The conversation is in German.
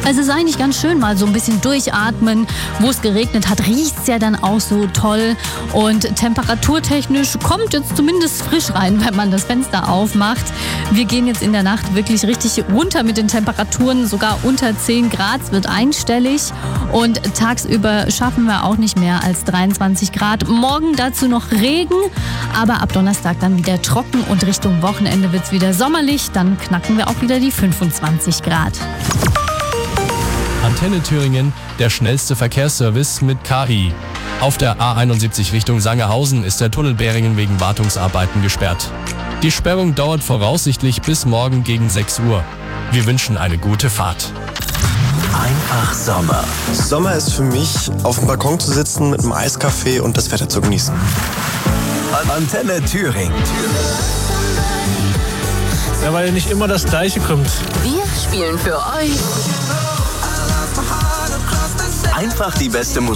Also es ist eigentlich ganz schön, mal so ein bisschen durchatmen. Wo es geregnet hat, riecht es ja dann auch so toll. Und temperaturtechnisch kommt jetzt zumindest frisch rein, wenn man das Fenster aufmacht. Wir gehen jetzt in der Nacht wirklich richtig runter mit den Temperaturen, sogar unter 10 Grad. Es wird einstellig und tagsüber schaffen wir auch nicht mehr als 23 Grad. Morgen dazu noch Regen, aber ab Donnerstag dann wieder trocken und Richtung Wochenende wird es wieder sommerlich. Dann knacken wir auch wieder die 25 Grad. Antenne Thüringen, der schnellste Verkehrsservice mit KI. Auf der A71 Richtung Sangerhausen ist der Tunnel Beringen wegen Wartungsarbeiten gesperrt. Die Sperrung dauert voraussichtlich bis morgen gegen 6 Uhr. Wir wünschen eine gute Fahrt. Einfach Sommer. Sommer ist für mich, auf dem Balkon zu sitzen mit einem Eiskaffee und das Wetter zu genießen. Antenne Thüringen. Ja, weil nicht immer das Gleiche kommt. Wir spielen für euch Einfach die beste Musik.